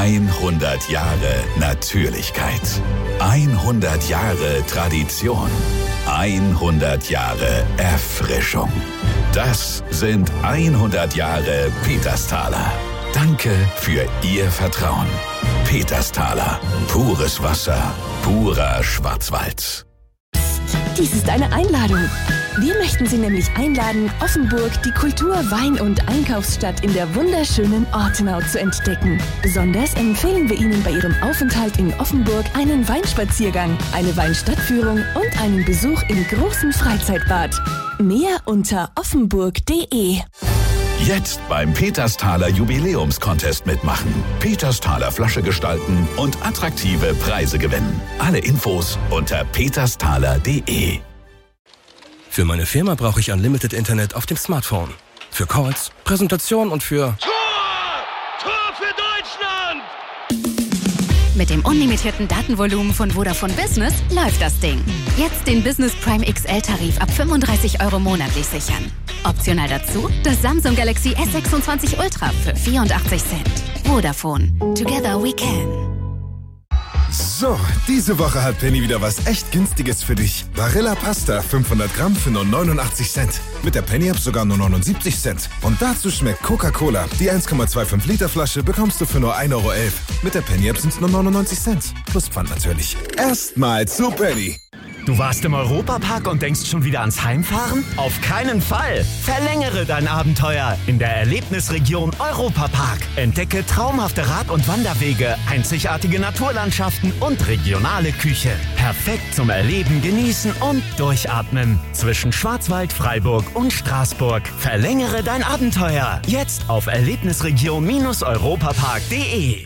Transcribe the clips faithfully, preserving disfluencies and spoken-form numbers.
hundert Jahre Natürlichkeit. hundert Jahre Tradition. hundert Jahre Erfrischung. Das sind hundert Jahre Petersthaler. Danke für Ihr Vertrauen. Petersthaler. Pures Wasser. Purer Schwarzwald. Dies ist eine Einladung. Wir möchten Sie nämlich einladen, Offenburg, die Kultur-, Wein- und Einkaufsstadt in der wunderschönen Ortenau zu entdecken. Besonders empfehlen wir Ihnen bei Ihrem Aufenthalt in Offenburg einen Weinspaziergang, eine Weinstadtführung und einen Besuch im großen Freizeitbad. Mehr unter offenburg punkt de. Jetzt beim Petersthaler Jubiläumscontest mitmachen. Petersthaler Flasche gestalten und attraktive Preise gewinnen. Alle Infos unter petersthaler punkt de. Für meine Firma brauche ich Unlimited Internet auf dem Smartphone. Für Calls, Präsentation und für... Tor! Tor für Deutschland! Mit dem unlimitierten Datenvolumen von Vodafone Business läuft das Ding. Jetzt den Business Prime X L-Tarif ab fünfunddreißig Euro monatlich sichern. Optional dazu das Samsung Galaxy S sechsundzwanzig Ultra für vierundachtzig Cent. Vodafone. Together we can. So, diese Woche hat Penny wieder was echt Günstiges für dich. Barilla Pasta fünfhundert Gramm für nur neunundachtzig Cent. Mit der Penny-App sogar nur neunundsiebzig Cent. Und dazu schmeckt Coca-Cola. Die eins Komma fünfundzwanzig Liter Flasche bekommst du für nur ein Euro elf. Mit der Penny-App sind es nur neunundneunzig Cent. Plus Pfand natürlich. Erstmal zu Penny. Du warst im Europapark und denkst schon wieder ans Heimfahren? Auf keinen Fall! Verlängere dein Abenteuer in der Erlebnisregion Europapark. Entdecke traumhafte Rad- und Wanderwege, einzigartige Naturlandschaften und regionale Küche. Perfekt zum Erleben, Genießen und Durchatmen. Zwischen Schwarzwald, Freiburg und Straßburg. Verlängere dein Abenteuer. Jetzt auf erlebnisregion europapark punkt de.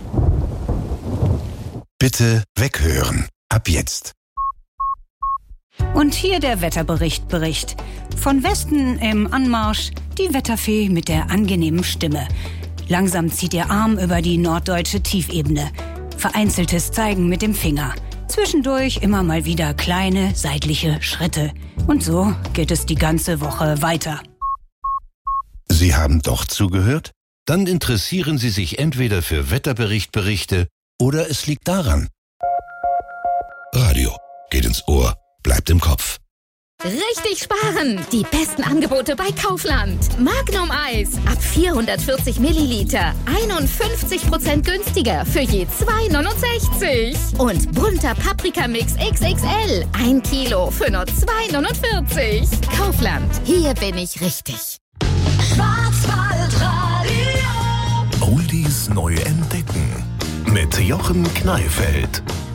Bitte weghören. Ab jetzt. Und hier der Wetterbericht Bericht. Von Westen im Anmarsch die Wetterfee mit der angenehmen Stimme. Langsam zieht ihr Arm über die norddeutsche Tiefebene. Vereinzeltes Zeigen mit dem Finger. Zwischendurch immer mal wieder kleine seitliche Schritte. Und so geht es die ganze Woche weiter. Sie haben doch zugehört? Dann interessieren Sie sich entweder für Wetterberichtberichte oder es liegt daran. Radio geht ins Ohr. Bleibt im Kopf. Richtig sparen! Die besten Angebote bei Kaufland. Magnum Eis ab vierhundertvierzig Milliliter. einundfünfzig Prozent günstiger für je zwei neunundsechzig. Und bunter Paprikamix X X L. Ein Kilo für nur zwei neunundvierzig. Kaufland. Hier bin ich richtig. Schwarzwaldradio. Oldies neu entdecken. Mit Jochen Kneifeld.